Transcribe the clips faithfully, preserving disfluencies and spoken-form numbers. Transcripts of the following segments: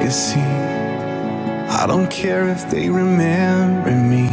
legacy. I don't care if they remember me.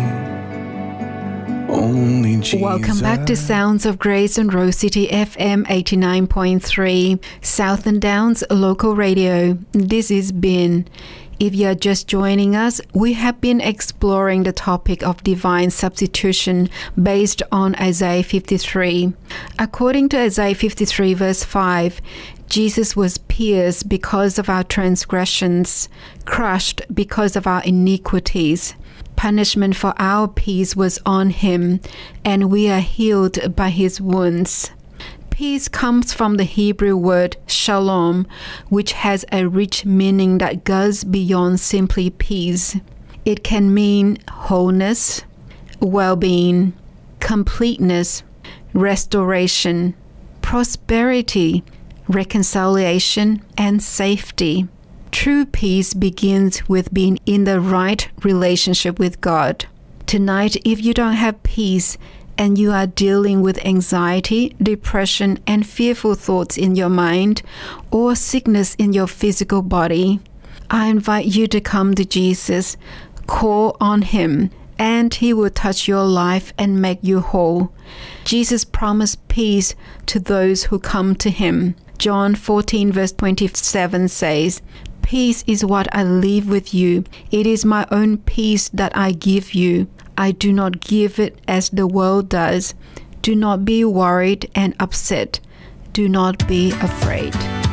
Only Jesus. Welcome back to Sounds of Grace on Rose City F M eighty-nine point three, Southern Downs Local Radio. This is Ben. If you are just joining us, we have been exploring the topic of divine substitution based on Isaiah fifty-three. According to Isaiah fifty-three verse five, Jesus was pierced because of our transgressions, crushed because of our iniquities. Punishment for our peace was on him, and we are healed by his wounds. Peace comes from the Hebrew word shalom, which has a rich meaning that goes beyond simply peace. It can mean wholeness, well-being, completeness, restoration, prosperity, reconciliation, and safety. True peace begins with being in the right relationship with God. Tonight, if you don't have peace, and you are dealing with anxiety, depression, and fearful thoughts in your mind, or sickness in your physical body, I invite you to come to Jesus, call on him, and he will touch your life and make you whole. Jesus promised peace to those who come to him. John fourteen verse twenty-seven says, "Peace is what I leave with you. It is my own peace that I give you. I do not give it as the world does. Do not be worried and upset. Do not be afraid."